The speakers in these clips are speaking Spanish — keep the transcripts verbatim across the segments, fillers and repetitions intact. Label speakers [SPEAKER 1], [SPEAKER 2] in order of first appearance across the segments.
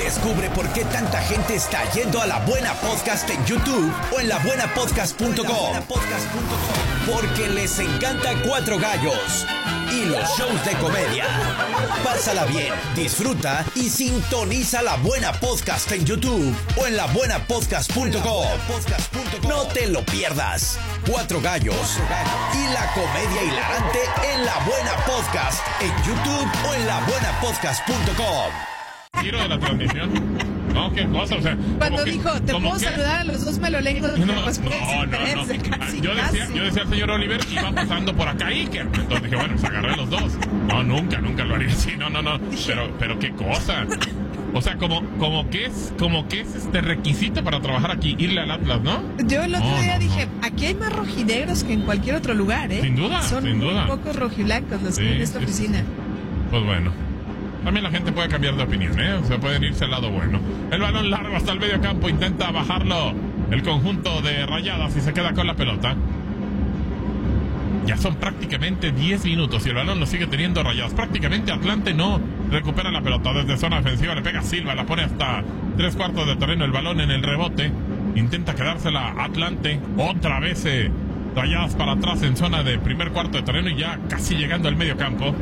[SPEAKER 1] Descubre por qué tanta gente está yendo a La Buena Podcast en YouTube o en la buena podcast punto com. Porque les encanta Cuatro Gallos y los shows de comedia. Pásala bien, disfruta y sintoniza La Buena Podcast en YouTube o en la buena podcast punto com. No te lo pierdas. Cuatro Gallos y la comedia hilarante en La Buena Podcast en YouTube o en la buena podcast punto com.
[SPEAKER 2] Giro de la transmisión. No, qué cosa, o sea...
[SPEAKER 3] Cuando
[SPEAKER 2] que,
[SPEAKER 3] dijo, te puedo que... saludar a los dos melolengos.
[SPEAKER 2] No, pues, no, no, no. Casi, yo, decía, yo decía al señor Oliver, iba pasando por acá Iker. Entonces dije, bueno, pues agarré los dos. No, nunca, nunca lo haría así. No, no, no. Pero, pero qué cosa. O sea, como, como que es, como que es este requisito para trabajar aquí, irle al Atlas, ¿no?
[SPEAKER 3] Yo el otro
[SPEAKER 2] no,
[SPEAKER 3] día
[SPEAKER 2] no,
[SPEAKER 3] dije,
[SPEAKER 2] no.
[SPEAKER 3] aquí hay más rojinegros que en cualquier otro lugar, ¿eh?
[SPEAKER 2] Sin duda,
[SPEAKER 3] Son
[SPEAKER 2] sin duda.
[SPEAKER 3] Son pocos rojiblancos los
[SPEAKER 2] sí,
[SPEAKER 3] que hay en esta
[SPEAKER 2] sí,
[SPEAKER 3] oficina.
[SPEAKER 2] Sí. Pues bueno. También la gente puede cambiar de opinión, ¿eh? O sea, pueden irse al lado bueno. El balón largo hasta el medio campo, intenta bajarlo el conjunto de Rayadas y se queda con la pelota. Ya son prácticamente diez minutos y el balón lo sigue teniendo Rayadas. Prácticamente Atlante no recupera la pelota desde zona defensiva, le pega Silva, la pone hasta tres cuartos de terreno, el balón en el rebote. Intenta quedársela Atlante, otra vez eh, Rayadas para atrás en zona de primer cuarto de terreno y ya casi llegando al medio campo.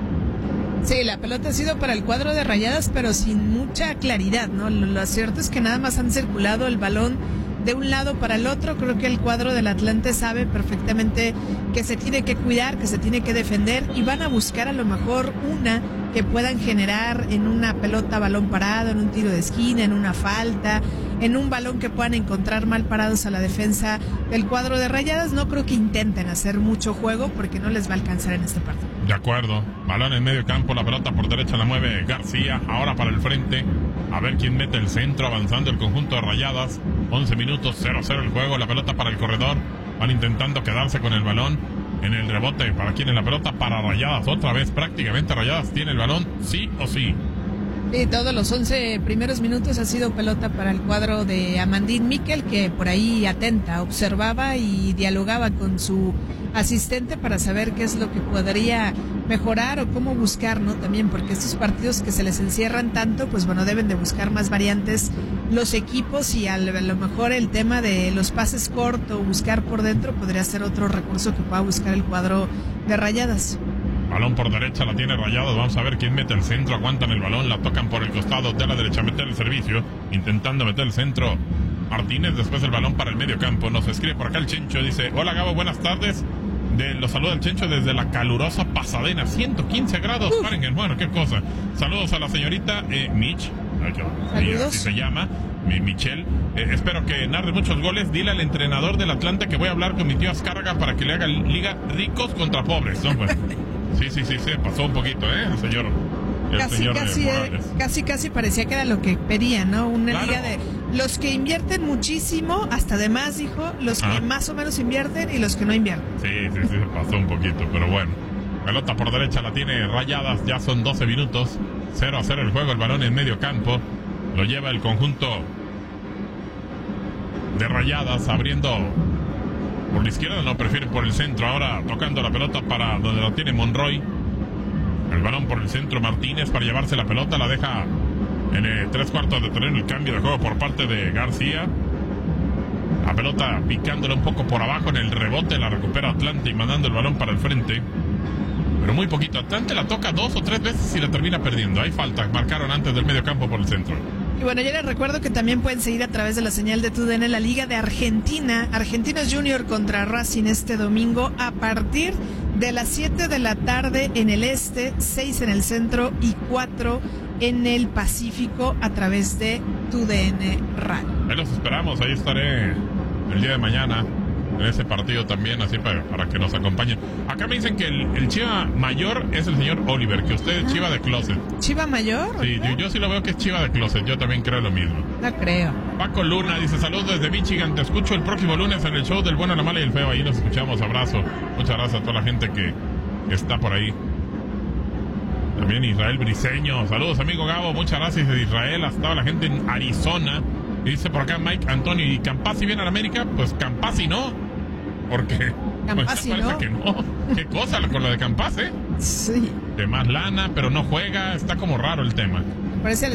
[SPEAKER 3] Sí, la pelota ha sido para el cuadro de Rayadas, pero sin mucha claridad, ¿no? Lo, lo cierto es que nada más han circulado el balón de un lado para el otro. Creo que el cuadro del Atlante sabe perfectamente que se tiene que cuidar, que se tiene que defender y van a buscar a lo mejor una que puedan generar en una pelota balón parado, en un tiro de esquina, en una falta, en un balón que puedan encontrar mal parados a la defensa del cuadro de Rayadas. No creo que intenten hacer mucho juego porque no les va a alcanzar en este partido.
[SPEAKER 2] De acuerdo, balón en medio campo, la pelota por derecha la mueve García, ahora para el frente, a ver quién mete el centro, avanzando el conjunto de Rayadas, once minutos, cero cero el juego, la pelota para el corredor, van intentando quedarse con el balón, en el rebote, para quién en la pelota, para Rayadas, otra vez prácticamente Rayadas tiene el balón, sí o sí.
[SPEAKER 3] Sí, todos los once primeros minutos ha sido pelota para el cuadro de Amandín Miquel, que por ahí atenta, observaba y dialogaba con su asistente para saber qué es lo que podría mejorar o cómo buscar, ¿no? También porque estos partidos que se les encierran tanto, pues bueno, deben de buscar más variantes los equipos y a lo mejor el tema de los pases cortos, buscar por dentro, podría ser otro recurso que pueda buscar el cuadro de Rayadas.
[SPEAKER 2] Balón por derecha, la tiene Rayados, vamos a ver quién mete el centro, aguantan el balón, la tocan por el costado de la derecha, meter el servicio, intentando meter el centro Martínez, después el balón para el medio campo, nos escribe por acá el Chencho, dice, hola Gabo, buenas tardes, de, los saluda el Chencho desde la calurosa Pasadena, ciento quince grados, uh. Fahrenheit, bueno, qué cosa, saludos a la señorita eh, Mitch,
[SPEAKER 3] saludos.
[SPEAKER 2] Así se llama, mi Michelle, eh, espero que narre muchos goles, dile al entrenador del Atlante que voy a hablar con mi tío Azcárraga para que le haga liga ricos contra pobres, ¿no? Pues, sí, sí, sí, sí, pasó un poquito, ¿eh? El señor, el
[SPEAKER 3] casi,
[SPEAKER 2] señor
[SPEAKER 3] casi,
[SPEAKER 2] eh,
[SPEAKER 3] casi, casi parecía que era lo que pedía, ¿no? Una
[SPEAKER 2] claro.
[SPEAKER 3] liga de los que invierten muchísimo, hasta de más, dijo, los que ah. más o menos invierten y los que no invierten.
[SPEAKER 2] Sí, sí, sí, pasó un poquito, pero bueno. Pelota por derecha la tiene Rayadas, ya son doce minutos, cero a cero el juego, el balón en medio campo, lo lleva el conjunto de Rayadas, abriendo por la izquierda, no, prefiere por el centro, ahora tocando la pelota para donde la tiene Monroy, el balón por el centro Martínez para llevarse la pelota, la deja en eh, tres cuartos de terreno, el cambio de juego por parte de García, la pelota picándola un poco por abajo, en el rebote la recupera Atlante y mandando el balón para el frente, pero muy poquito, Atlante la toca dos o tres veces y la termina perdiendo, hay falta, marcaron antes del medio campo por el centro.
[SPEAKER 3] Y bueno, yo les recuerdo que también pueden seguir a través de la señal de TUDN en la Liga de Argentina, Argentinos Junior contra Racing este domingo a partir de las siete de la tarde en el este, seis en el centro y cuatro en el Pacífico a través de TUDN Radio.
[SPEAKER 2] Ahí los esperamos, ahí estaré el día de mañana en ese partido también, así para, para que nos acompañen. Acá me dicen que el, el Chiva mayor es el señor Oliver, que usted es Chiva de closet.
[SPEAKER 3] ¿Chiva mayor?
[SPEAKER 2] Sí, yo, yo sí lo veo que es Chiva de closet, yo también creo lo mismo.
[SPEAKER 3] No creo.
[SPEAKER 2] Paco Luna dice, saludos desde Michigan, te escucho el próximo lunes en el show del bueno, la mala y el feo, ahí nos escuchamos, abrazo. Muchas gracias a toda la gente que está por ahí. También Israel Briseño, saludos amigo Gabo, muchas gracias de Israel, hasta toda la gente en Arizona. Y dice por acá Mike Antonio, ¿y Campazzi viene a la América? Pues Campazzi no, porque
[SPEAKER 3] Campazzi
[SPEAKER 2] pues,
[SPEAKER 3] no.
[SPEAKER 2] Que no. ¿Qué cosa con lo de Campazzi?
[SPEAKER 3] Sí.
[SPEAKER 2] De más lana, pero no juega, está como raro el tema.
[SPEAKER 3] Me parece